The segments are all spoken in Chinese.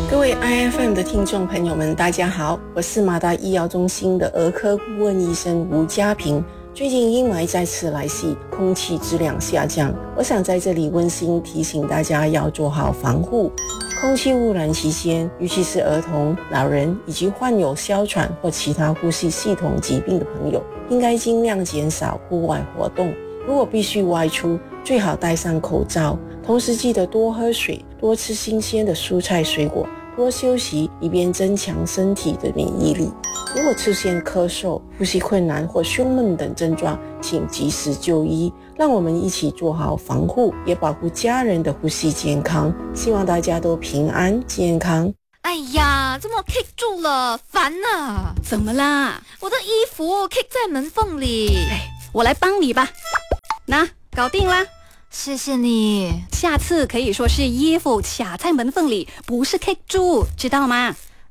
各位 IFM 的听众朋友们，大家好，我是马达医疗中心的儿科顾问医生吴家平。最近阴霾再次来袭，空气质量下降，我想在这里温馨提醒大家要做好防护。空气污染期间，尤其是儿童、老人以及患有哮喘或其他呼吸系统疾病的朋友，应该尽量减少户外活动。如果必须外出，最好戴上口罩，同时记得多喝水，多吃新鲜的蔬菜水果，多休息，以便增强身体的免疫力。如果出现咳嗽、呼吸困难或胸闷等症状，请及时就医。让我们一起做好防护，也保护家人的呼吸健康。希望大家都平安健康。 哎呀，这么 kick 住了，烦啊！ 怎么啦？ 我的衣服 kick 在门缝里。 我来帮你吧。那搞定啦。 谢谢你。 下次可以说是衣服卡在门缝里，不是 kick 住，知道吗？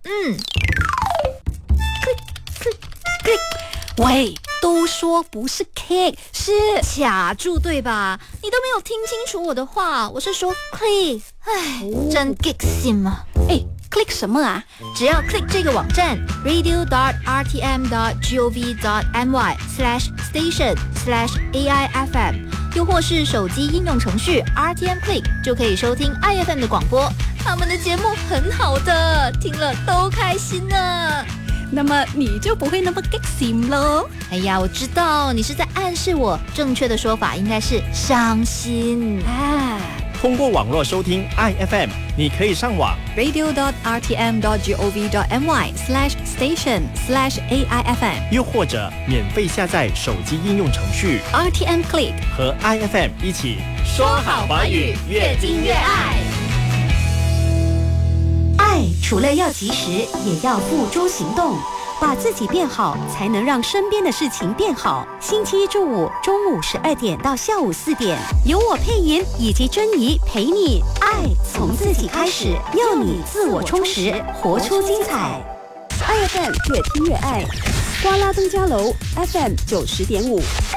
喂，都说不是 kick， 是卡住对吧？你都没有听清楚我的话，我是说 click。真 kick 心啊 ！click 什么啊？ 只要 click 这个网站 radio.rtm.gov.my/station/AIFM， 又或是手机应用程序 RTM Click， 就可以收听 IFM 的广播。他们的节目很好的，听了都开心呢。 那么你就不会那么 kick 心咯。 哎呀，我知道你是在暗示我，正确的说法应该是伤心啊。 通过网络收听 IFM， 你可以上网 radio.rtm.gov.my/station/AIFM， 又或者免费下载手机应用程序 RTM Click， 和 IFM 一起说好华语，越听越爱。 爱除了要及时，也要付诸行动。把自己变好，才能让身边的事情变好。星期一至五中午12点到下午4点，由我配音以及珍妮陪你。爱从自己开始，要你自我充实，活出精彩。IFM 越听越爱，瓜拉登嘉楼 FM 90.5。